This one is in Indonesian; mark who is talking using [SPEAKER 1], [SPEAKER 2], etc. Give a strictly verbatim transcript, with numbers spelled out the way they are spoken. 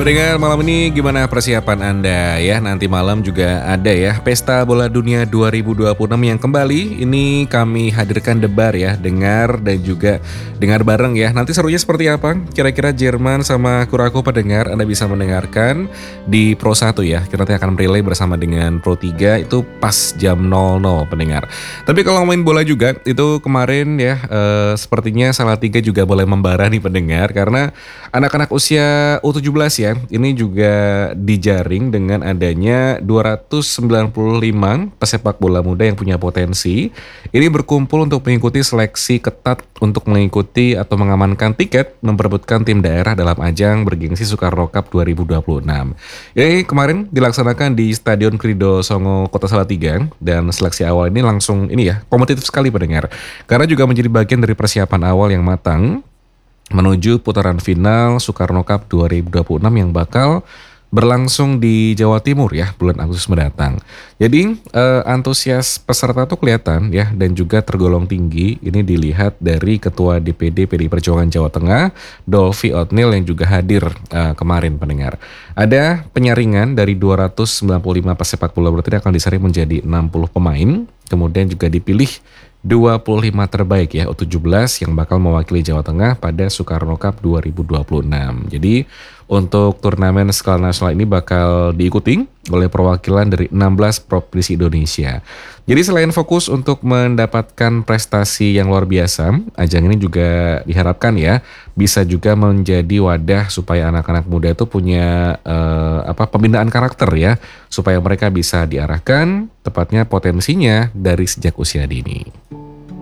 [SPEAKER 1] Pendengar malam ini gimana persiapan Anda ya? Nanti malam juga ada ya Pesta Bola Dunia dua ribu dua puluh enam yang kembali. Ini kami hadirkan debar ya, dengar dan juga dengar bareng ya. Nanti serunya seperti apa? Kira-kira Jerman sama Kuraku pendengar Anda bisa mendengarkan di Pro satu ya. Kita nanti akan relay bersama dengan Pro tiga itu pas jam nol nol pendengar. Tapi kalau main bola juga itu kemarin ya eh, sepertinya Salatiga juga boleh membara nih pendengar karena anak-anak usia U tujuh belas ya, ini juga dijaring dengan adanya dua ratus sembilan puluh lima pesepak bola muda yang punya potensi. Ini berkumpul untuk mengikuti seleksi ketat untuk mengikuti atau mengamankan tiket memperebutkan tim daerah dalam ajang bergengsi Soekarno Cup dua ribu dua puluh enam. Ini kemarin dilaksanakan di Stadion Krido Songo Kota Salatiga dan seleksi awal ini langsung ini ya kompetitif sekali pendengar. Karena juga menjadi bagian dari persiapan awal yang matang menuju putaran final Soekarno Cup dua ribu dua puluh enam yang bakal berlangsung di Jawa Timur ya bulan Agustus mendatang. Jadi eh, antusias peserta tuh kelihatan ya dan juga tergolong tinggi. Ini dilihat dari Ketua D P D P D I Perjuangan Jawa Tengah, Dolvi Otnil yang juga hadir eh, kemarin pendengar. Ada penyaringan dari dua ratus sembilan puluh lima pesepak bola berarti akan disaring menjadi enam puluh pemain. Kemudian juga dipilih dua puluh lima terbaik ya U tujuh belas yang bakal mewakili Jawa Tengah pada Soekarno Cup dua ribu dua puluh enam. Jadi untuk turnamen skala nasional ini bakal diikuti oleh perwakilan dari enam belas provinsi Indonesia. Jadi selain fokus untuk mendapatkan prestasi yang luar biasa, ajang ini juga diharapkan ya bisa juga menjadi wadah supaya anak-anak muda itu punya eh, apa pembinaan karakter ya, supaya mereka bisa diarahkan tepatnya potensinya dari sejak usia dini.